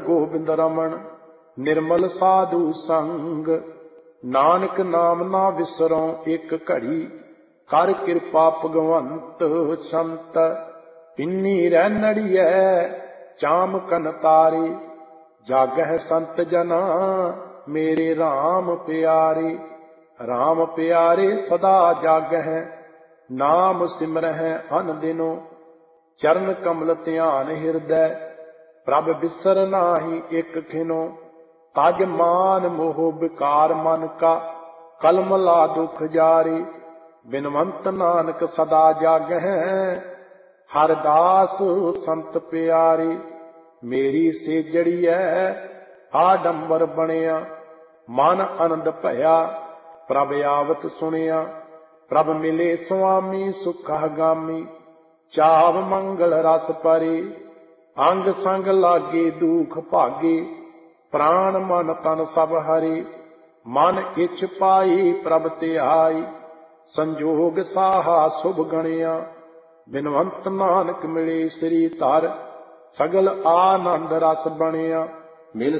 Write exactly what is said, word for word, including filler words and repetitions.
गोबिंद रमन निर्मल साधु संग। नानक नाम ना विसरों एक घड़ी, कर कृपा भगवंत संत। इन्नी रह नड़ियै चाम कन तारे, जागह संत जना मेरे राम प्यारे। राम प्यारे सदा जागह, नाम सिमरह अन दिनो। चरण कमल ध्यान हिरदै, प्रभ बिसर नाहि एक खिनो। तज मान मोह विकार मन का, कलम ला दुख जारी। बिनवंत नानक सदा जागह, हर दास संत प्यारे। मेरी सेजड़ियै आडंबर बनिया, मन आनंद भया प्रभ आवत सुनिया। प्रभ मिले स्वामी सुखगामी, चाव मंगल रस परे। अंग संग लागे दुख भागे, प्राण मन तन सब हरे। मन इछ पाई प्रभ ध्याई, संजोग साहा शुभ गणिया। बिनवंत नानक मिले श्री धर, सगल आनंद रस बनिया। मिल